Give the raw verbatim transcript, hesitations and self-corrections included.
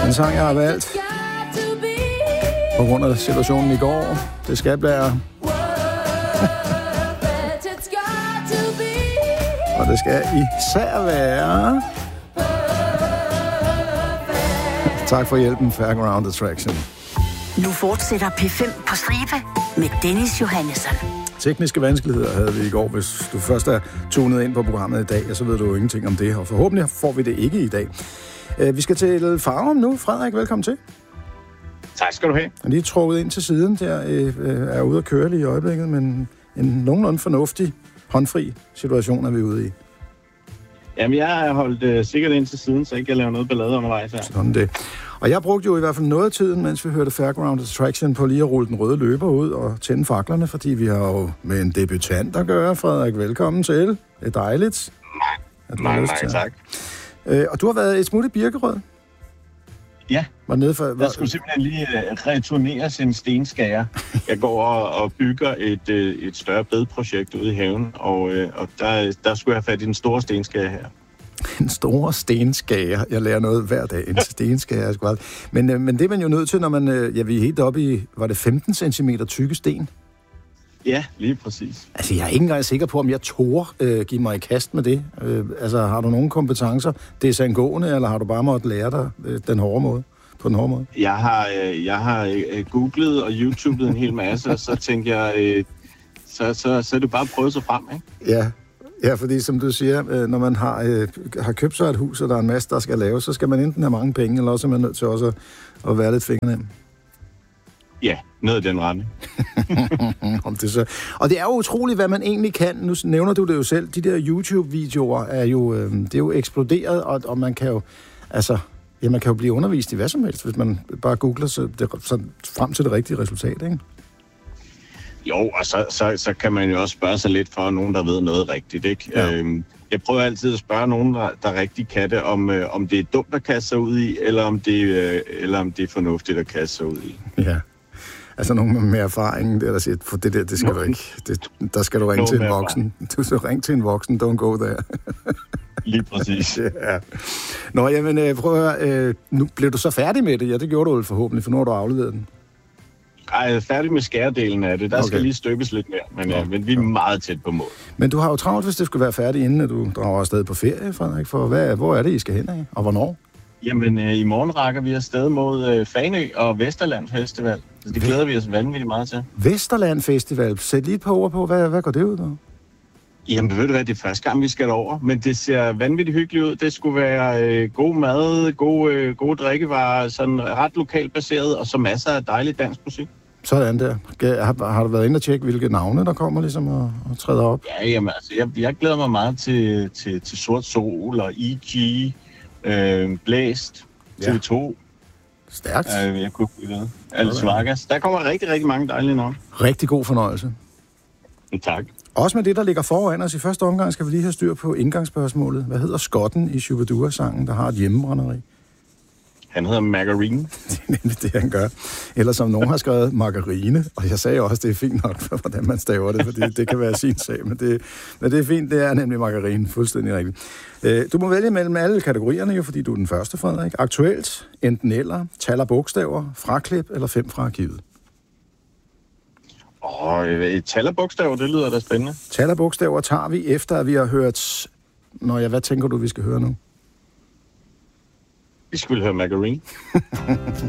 En sang, jeg har valgt på grund af situationen i går. Det skal være. Og det skal især være. Tak for hjælpen, Fairground Attraction. Nu fortsætter P fem på stribe med Dennis Johannesson. Tekniske vanskeligheder havde vi i går. Hvis du først er tunet ind på programmet i dag, så ved du jo ingenting om det, og forhåbentlig får vi det ikke i dag. Vi skal til Farum nu. Frederik, velkommen til. Tak skal du have. Jeg er lige trukket ind til siden der, er ude at køre lige i øjeblikket, men en nogenlunde fornuftig, håndfri situation er vi ude i. Jamen, jeg har holdt uh, sikkert ind til siden, så jeg ikke kan lave noget ballade undervejs her. Sådan det. Og jeg brugte jo i hvert fald noget af tiden, mens vi hørte Fairground Attraction, på lige at rulle den røde løber ud og tænde faklerne, fordi vi har jo med en debutant at gøre. Frederik, velkommen til. Det er dejligt. Nej, nej, nej, tak. Øh, og du har været et smut i Birkerød? Ja, var nede for, var... jeg skulle simpelthen lige uh, returnere sin stenskager. Jeg går og, og bygger et, uh, et større bedprojekt ude i haven, og, uh, og der, der skulle jeg have fat i den store stenskager her. En stor stenskager. Jeg lærer noget hver dag. En stenskager. Sgu men, øh, men det er man jo nødt til, når man... Øh, ja, vi er helt oppe i... Var det femten centimeter tykke sten? Ja, lige præcis. Altså, jeg er ikke engang sikker på, om jeg tør øh, give mig i kast med det. Øh, altså, har du nogle kompetencer? Det er sangående, eller har du bare måttet lære dig øh, den hårde måde? På den hårde måde? Jeg har, øh, jeg har øh, googlet og YouTubet en hel masse, og så tænker jeg... Øh, så, så, så er det bare at prøve sig frem, ikke? Ja. Ja, fordi som du siger, når man har, øh, har købt sig et hus, og der er en masse, der skal laves, så skal man enten have mange penge, eller også er man nødt til også at, at være lidt fingernem. Ja, noget af den rende. Om det så. Og det er jo utroligt, hvad man egentlig kan. Nu nævner du det jo selv. De der YouTube-videoer er jo, øh, det er jo eksploderet, og, og man kan jo, altså, ja, man kan jo blive undervist i hvad som helst, hvis man bare googler så det, så frem til det rigtige resultat, ikke? Jo, og så, så, så kan man jo også spørge sig lidt for nogen, der ved noget rigtigt, ikke? Ja. Øhm, jeg prøver altid at spørge nogen, der, der rigtig kan det, om, øh, om det er dumt at kaste sig ud i, eller om det, øh, eller om det er fornuftigt at kaste sig ud i. Ja, altså nogen med erfaring, der, der siger, for det der, det skal nogen. du ikke. Det, der skal du ringe nogen til en voksen. Du skal ringe til en voksen, don't go there. Lige præcis. Ja. Nå, jamen, prøv at høre, øh, nu blev du så færdig med det? Ja, det gjorde du vel forhåbentlig, for nu har du afleveret den. Ej, jeg er færdig med skæredelen af det. Der okay. skal lige stykkes lidt mere, men, ja, men vi er meget tæt på mål. Men du har jo travlt, hvis det skulle være færdigt, inden at du drager afsted på ferie, Frederik. For hvad, hvor er det, I skal hen af, og hvornår? Jamen, øh, i morgen rækker vi afsted mod øh, Fanø og Vesterland Festival. Så det glæder vi os vanvittigt meget til. Vesterland Festival. Sæt lige et par ord på, hvad, hvad går det ud af? Jamen, ved du hvad, det er første gang, vi skal derover, men det ser vanvittigt hyggeligt ud. Det skulle være øh, god mad, gode, øh, gode drikkevarer, sådan ret lokalt baseret, og så masser af dejlig dansk musik. Sådan der. Har, har du været inde og tjekke, hvilke navne, der kommer ligesom og, og træder op? Ja, jamen altså, jeg, jeg glæder mig meget til, til, til Sort Sol og E G, øh, Blæst, T V to. Ja. Stærkt. Øh, jeg kunne ikke vide. Alice Vargas. Der kommer rigtig, rigtig mange dejlige navne. Rigtig god fornøjelse. Tak. Også med det, der ligger foran os i første omgang, skal vi lige have styr på indgangsspørgsmålet. Hvad hedder skotten i Shubidua-sangen, der har et hjemmebrænderi? Han hedder Margarine. Det er nemlig det, han gør. Eller som nogen har skrevet, margarine. Og jeg sagde også, det er fint nok, for hvordan man staver det, fordi det kan være sin sag. Men det, men det er fint, det er nemlig margarine. Fuldstændig rigtigt. Du må vælge mellem alle kategorierne, jo, fordi du er den første, Frederik. Aktuelt, enten eller, tal og bogstaver, fraklip eller fem fra arkivet. Åh, et tal og bogstaver, det lyder da spændende. Tal og bogstaver tager vi efter, at vi har hørt... Nå ja, hvad tænker du, vi skal høre nu? Vi skulle høre Margarine.